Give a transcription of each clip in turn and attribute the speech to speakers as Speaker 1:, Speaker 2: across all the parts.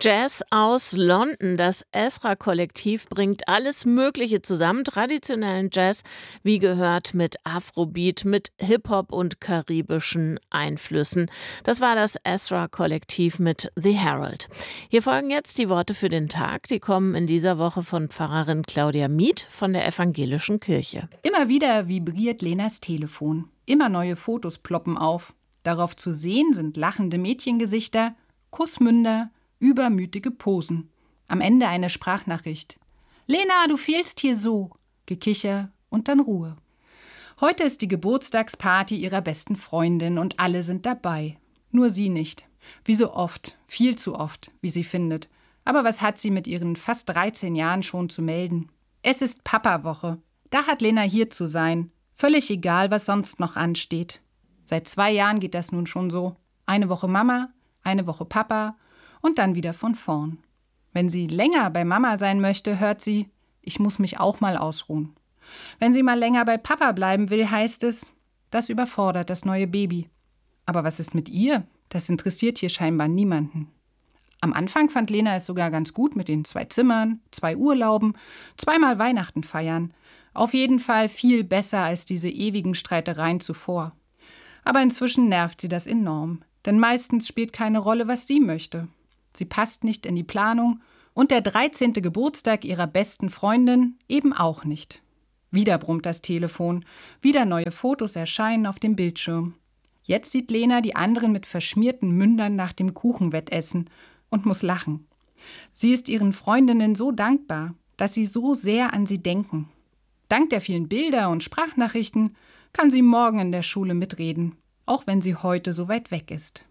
Speaker 1: Jazz aus London. Das Ezra-Kollektiv bringt alles Mögliche zusammen. Traditionellen Jazz, wie gehört, mit Afrobeat, mit Hip-Hop und karibischen Einflüssen. Das war das Ezra-Kollektiv mit The Herald. Hier folgen jetzt die Worte für den Tag. Die kommen in dieser Woche von Pfarrerin Claudia Mieth von der Evangelischen Kirche.
Speaker 2: Immer wieder vibriert Lenas Telefon. Immer neue Fotos ploppen auf. Darauf zu sehen sind lachende Mädchengesichter, Kussmünder, übermütige Posen. Am Ende eine Sprachnachricht. »Lena, du fehlst hier so«, Gekicher und dann Ruhe. Heute ist die Geburtstagsparty ihrer besten Freundin und alle sind dabei. Nur sie nicht. Wie so oft, viel zu oft, wie sie findet. Aber was hat sie mit ihren fast 13 Jahren schon zu melden? Es ist Papa-Woche. Da hat Lena hier zu sein. Völlig egal, was sonst noch ansteht. Seit 2 Jahren geht das nun schon so. Eine Woche Mama, eine Woche Papa und dann wieder von vorn. Wenn sie länger bei Mama sein möchte, hört sie, ich muss mich auch mal ausruhen. Wenn sie mal länger bei Papa bleiben will, heißt es, das überfordert das neue Baby. Aber was ist mit ihr? Das interessiert hier scheinbar niemanden. Am Anfang fand Lena es sogar ganz gut mit den 2 Zimmern, 2 Urlauben, 2-mal Weihnachten feiern. Auf jeden Fall viel besser als diese ewigen Streitereien zuvor. Aber inzwischen nervt sie das enorm, denn meistens spielt keine Rolle, was sie möchte. Sie passt nicht in die Planung und der 13. Geburtstag ihrer besten Freundin eben auch nicht. Wieder brummt das Telefon, wieder neue Fotos erscheinen auf dem Bildschirm. Jetzt sieht Lena die anderen mit verschmierten Mündern nach dem Kuchenwettessen und muss lachen. Sie ist ihren Freundinnen so dankbar, dass sie so sehr an sie denken. Dank der vielen Bilder und Sprachnachrichten kann sie morgen in der Schule mitreden, auch wenn sie heute so weit weg ist.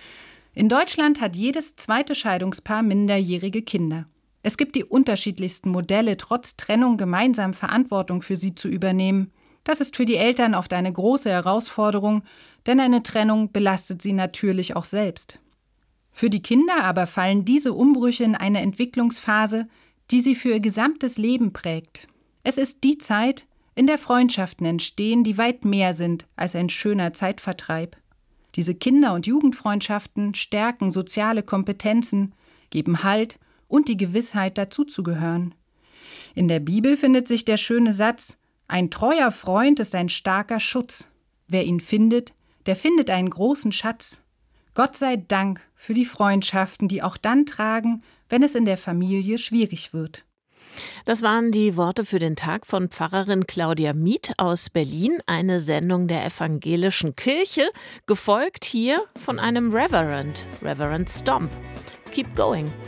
Speaker 2: In Deutschland hat jedes zweite Scheidungspaar minderjährige Kinder. Es gibt die unterschiedlichsten Modelle, trotz Trennung gemeinsam Verantwortung für sie zu übernehmen. Das ist für die Eltern oft eine große Herausforderung, denn eine Trennung belastet sie natürlich auch selbst. Für die Kinder aber fallen diese Umbrüche in eine Entwicklungsphase, die sie für ihr gesamtes Leben prägt. Es ist die Zeit, in der Freundschaften entstehen, die weit mehr sind als ein schöner Zeitvertreib. Diese Kinder- und Jugendfreundschaften stärken soziale Kompetenzen, geben Halt und die Gewissheit, dazuzugehören. In der Bibel findet sich der schöne Satz: Ein treuer Freund ist ein starker Schutz. Wer ihn findet, der findet einen großen Schatz. Gott sei Dank für die Freundschaften, die auch dann tragen, wenn es in der Familie schwierig wird.
Speaker 1: Das waren die Worte für den Tag von Pfarrerin Claudia Mieth aus Berlin, eine Sendung der Evangelischen Kirche, gefolgt hier von einem Reverend Stomp. Keep going.